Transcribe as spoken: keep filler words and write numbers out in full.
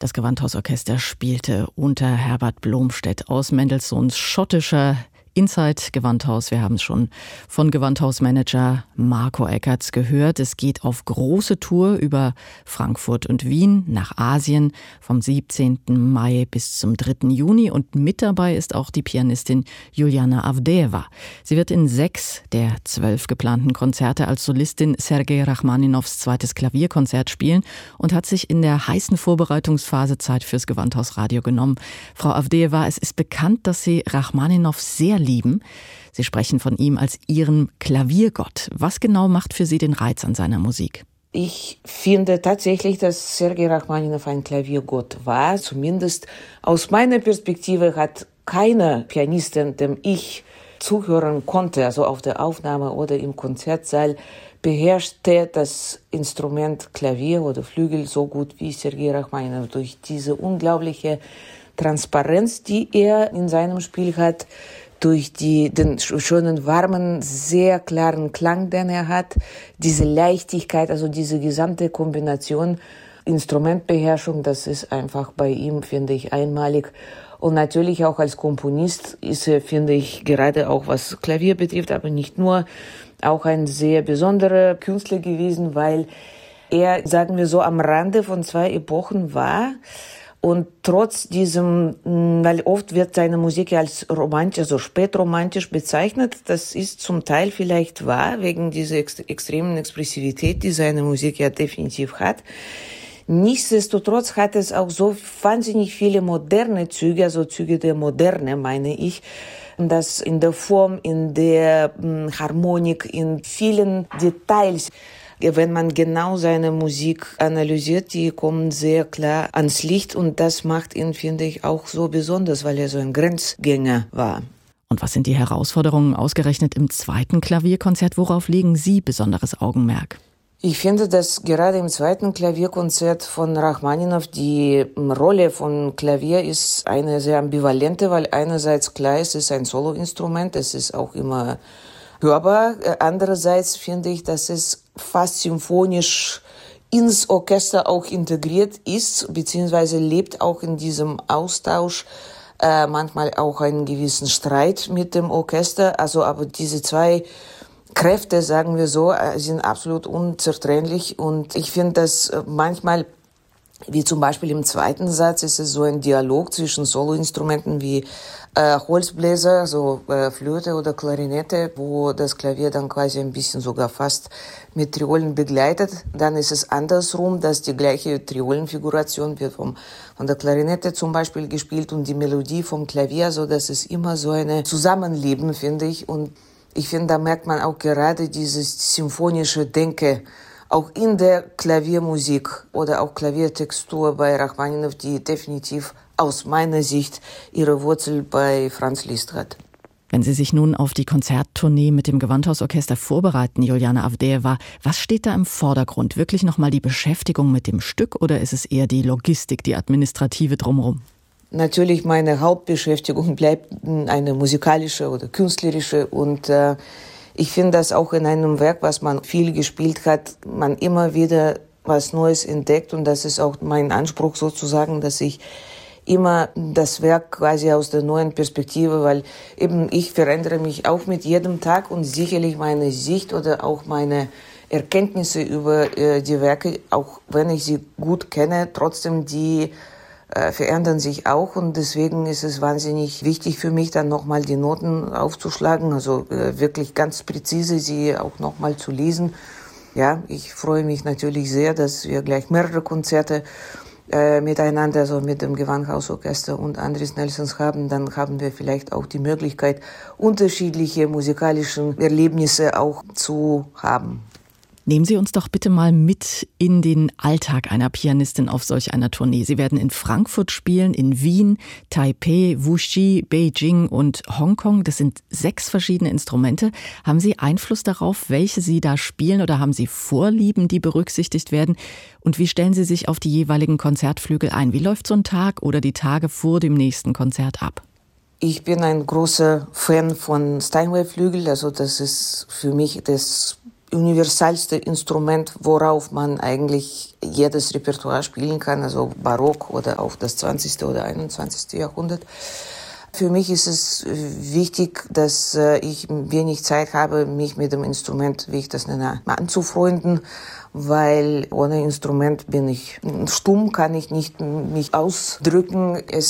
Das Gewandhausorchester spielte unter Herbert Blomstedt aus Mendelssohns schottischer Inside Gewandhaus. Wir haben es schon von Gewandhausmanager Marco Eckertz gehört. Es geht auf große Tour über Frankfurt und Wien nach Asien vom siebzehnten Mai bis zum dritten Juni. Und mit dabei ist auch die Pianistin Juliana Avdeeva. Sie wird in sechs der zwölf geplanten Konzerte als Solistin Sergei Rachmaninows zweites Klavierkonzert spielen und hat sich in der heißen Vorbereitungsphase Zeit fürs Gewandhausradio genommen. Frau Avdeeva, es ist bekannt, dass Sie Rachmaninow sehr lieben. Sie sprechen von ihm als Ihren Klaviergott. Was genau macht für Sie den Reiz an seiner Musik? Ich finde tatsächlich, dass Sergei Rachmaninow ein Klaviergott war. Zumindest aus meiner Perspektive hat keine Pianistin, dem ich zuhören konnte, also auf der Aufnahme oder im Konzertsaal, beherrschte das Instrument Klavier oder Flügel so gut wie Sergei Rachmaninow. Durch diese unglaubliche Transparenz, die er in seinem Spiel hat, durch die, den schönen, warmen, sehr klaren Klang, den er hat, diese Leichtigkeit, also diese gesamte Kombination Instrumentbeherrschung, das ist einfach bei ihm, finde ich, einmalig. Und natürlich auch als Komponist ist er, finde ich, gerade auch was Klavier betrifft, aber nicht nur, auch ein sehr besonderer Künstler gewesen, weil er, sagen wir so, am Rande von zwei Epochen war. Und trotz diesem, weil oft wird seine Musik als romantisch, also spätromantisch bezeichnet, das ist zum Teil vielleicht wahr, wegen dieser ex- extremen Expressivität, die seine Musik ja definitiv hat. Nichtsdestotrotz hat es auch so wahnsinnig viele moderne Züge, also Züge der Moderne, meine ich, dass in der Form, in der mh, Harmonik, in vielen Details. Wenn man genau seine Musik analysiert, die kommen sehr klar ans Licht und das macht ihn, finde ich, auch so besonders, weil er so ein Grenzgänger war. Und was sind die Herausforderungen ausgerechnet im zweiten Klavierkonzert? Worauf legen Sie besonderes Augenmerk? Ich finde, dass gerade im zweiten Klavierkonzert von Rachmaninow die Rolle von Klavier ist eine sehr ambivalente, weil einerseits klar ist, es ist ein Soloinstrument, es ist auch immer hörbar. Andererseits finde ich, dass es fast symphonisch ins Orchester auch integriert ist, beziehungsweise lebt auch in diesem Austausch, äh, manchmal auch einen gewissen Streit mit dem Orchester. Also, aber diese zwei Kräfte, sagen wir so, sind absolut unzertrennlich. Und ich finde, dass manchmal, wie zum Beispiel im zweiten Satz, ist es so ein Dialog zwischen Soloinstrumenten wie äh, Holzbläser, so äh, Flöte oder Klarinette, wo das Klavier dann quasi ein bisschen sogar fast mit Triolen begleitet. Dann ist es andersrum, dass die gleiche Triolenfiguration wird vom, von der Klarinette zum Beispiel gespielt und die Melodie vom Klavier, so dass es immer so eine Zusammenleben, finde ich. Und ich finde, da merkt man auch gerade dieses symphonische Denke, auch in der Klaviermusik oder auch Klaviertextur bei Rachmaninow, die definitiv aus meiner Sicht ihre Wurzel bei Franz Liszt hat. Wenn Sie sich nun auf die Konzerttournee mit dem Gewandhausorchester vorbereiten, Juliana Avdeeva, was steht da im Vordergrund? Wirklich nochmal die Beschäftigung mit dem Stück oder ist es eher die Logistik, die administrative drumherum? Natürlich, meine Hauptbeschäftigung bleibt eine musikalische oder künstlerische und äh, ich finde, dass auch in einem Werk, was man viel gespielt hat, man immer wieder was Neues entdeckt und das ist auch mein Anspruch sozusagen, dass ich immer das Werk quasi aus der neuen Perspektive, weil eben ich verändere mich auch mit jedem Tag und sicherlich meine Sicht oder auch meine Erkenntnisse über äh, die Werke, auch wenn ich sie gut kenne, trotzdem die äh, verändern sich auch und deswegen ist es wahnsinnig wichtig für mich, dann nochmal die Noten aufzuschlagen, also äh, wirklich ganz präzise sie auch nochmal zu lesen. Ja, ich freue mich natürlich sehr, dass wir gleich mehrere Konzerte äh, miteinander, also mit dem Gewandhausorchester und Andris Nelsons haben. Dann haben wir vielleicht auch die Möglichkeit, unterschiedliche musikalische Erlebnisse auch zu haben. Nehmen Sie uns doch bitte mal mit in den Alltag einer Pianistin auf solch einer Tournee. Sie werden in Frankfurt spielen, in Wien, Taipei, Wuxi, Beijing und Hongkong. Das sind sechs verschiedene Instrumente. Haben Sie Einfluss darauf, welche Sie da spielen oder haben Sie Vorlieben, die berücksichtigt werden? Und wie stellen Sie sich auf die jeweiligen Konzertflügel ein? Wie läuft so ein Tag oder die Tage vor dem nächsten Konzert ab? Ich bin ein großer Fan von Steinway-Flügel. Also das ist für mich das universalste Instrument, worauf man eigentlich jedes Repertoire spielen kann, also Barock oder auch das zwanzigste oder einundzwanzigste Jahrhundert. Für mich ist es wichtig, dass ich wenig Zeit habe, mich mit dem Instrument, wie ich das nenne, anzufreunden, weil ohne Instrument bin ich stumm, kann ich nicht mich ausdrücken. Es